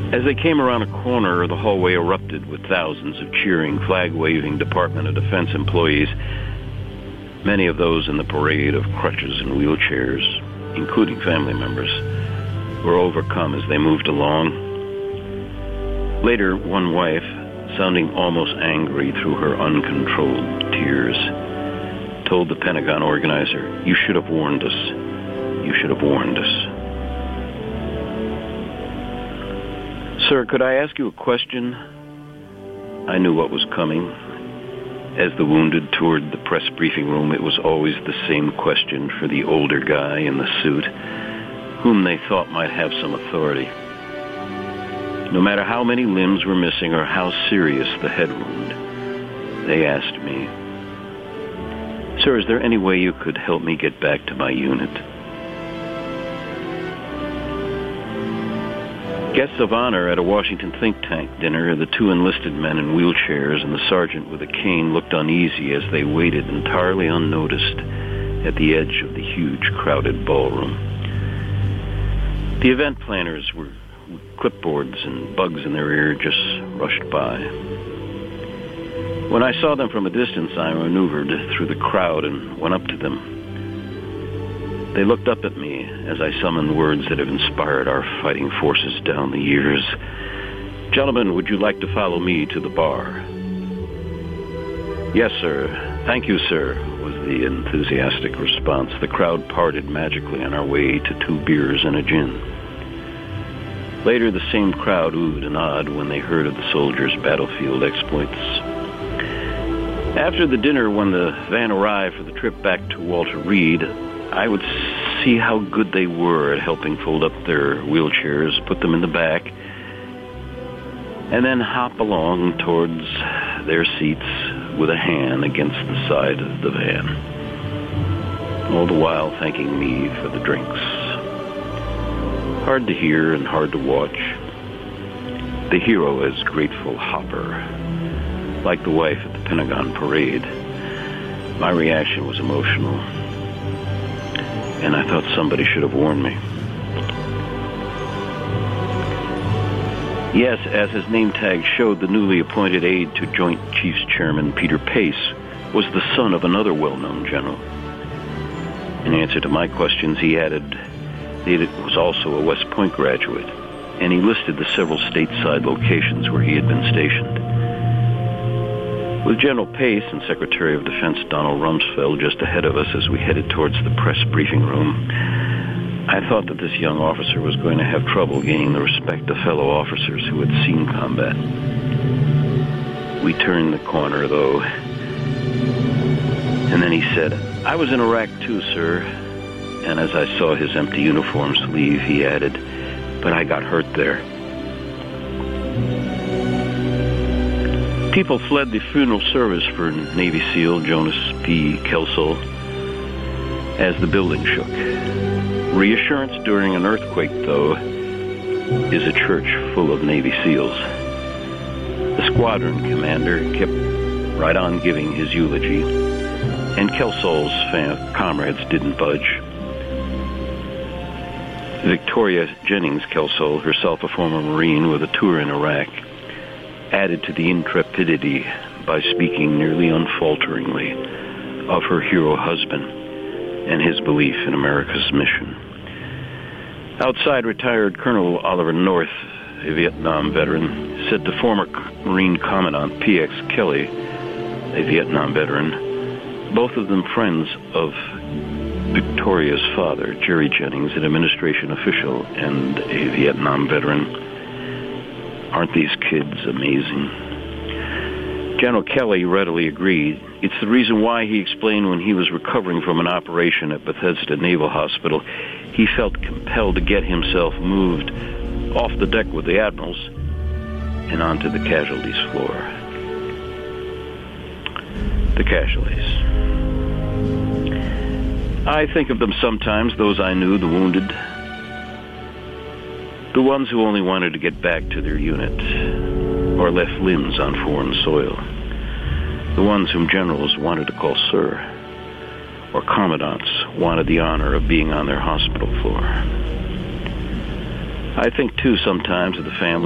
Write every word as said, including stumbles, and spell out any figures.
As they came around a corner, the hallway erupted with thousands of cheering, flag-waving Department of Defense employees, many of those in the parade of crutches and wheelchairs, including family members, were overcome as they moved along. Later, one wife, sounding almost angry through her uncontrolled tears, told the Pentagon organizer, "You should have warned us. You should have warned us." "Sir, could I ask you a question?" I knew what was coming. As the wounded toured the press briefing room, it was always the same question for the older guy in the suit, whom they thought might have some authority. No matter how many limbs were missing or how serious the head wound, they asked me, "Sir, is there any way you could help me get back to my unit?" Guests of honor at a Washington think tank dinner, the two enlisted men in wheelchairs and the sergeant with a cane looked uneasy as they waited entirely unnoticed at the edge of the huge, crowded ballroom. The event planners were with clipboards and bugs in their ear just rushed by. When I saw them from a distance, I maneuvered through the crowd and went up to them. They looked up at me as I summoned words that have inspired our fighting forces down the years. "Gentlemen, would you like to follow me to the bar?" "Yes, sir. Thank you, sir," was the enthusiastic response. The crowd parted magically on our way to two beers and a gin. Later, the same crowd oohed and awed when they heard of the soldiers' battlefield exploits. After the dinner, when the van arrived for the trip back to Walter Reed, I would see how good they were at helping fold up their wheelchairs, put them in the back, and then hop along towards their seats with a hand against the side of the van, all the while thanking me for the drinks. Hard to hear and hard to watch. The hero is grateful Hopper, like the wife at the Pentagon parade. My reaction was emotional, and I thought somebody should have warned me. Yes, as his name tag showed, the newly appointed aide to Joint Chiefs Chairman Peter Pace was the son of another well-known general. In answer to my questions, he added that he was also a West Point graduate, and he listed the several stateside locations where he had been stationed. With General Pace and Secretary of Defense Donald Rumsfeld just ahead of us as we headed towards the press briefing room, I thought that this young officer was going to have trouble gaining the respect of fellow officers who had seen combat. We turned the corner, though, and then he said, "I was in Iraq too, sir." And as I saw his empty uniform sleeve, he added, "But I got hurt there." People fled the funeral service for Navy SEAL Jonas P. Kelsall as the building shook. Reassurance during an earthquake, though, is a church full of Navy SEALs. The squadron commander kept right on giving his eulogy, and Kelsall's fam- comrades didn't budge. Victoria Jennings Kelsall, herself a former Marine with a tour in Iraq, added to the intrepidity by speaking nearly unfalteringly of her hero husband and his belief in America's mission. Outside, retired Colonel Oliver North, a Vietnam veteran, said to former Marine Commandant P X Kelly, a Vietnam veteran, both of them friends of Victoria's father, Jerry Jennings, an administration official and a Vietnam veteran, "Aren't these kids amazing?" General Kelly readily agreed. It's the reason why, he explained, when he was recovering from an operation at Bethesda Naval Hospital, he felt compelled to get himself moved off the deck with the admirals and onto the casualties floor. The casualties. I think of them sometimes, those I knew, the wounded, the ones who only wanted to get back to their unit or left limbs on foreign soil, the ones whom generals wanted to call sir, or commandants wanted the honor of being on their hospital floor. I think, too, sometimes of the family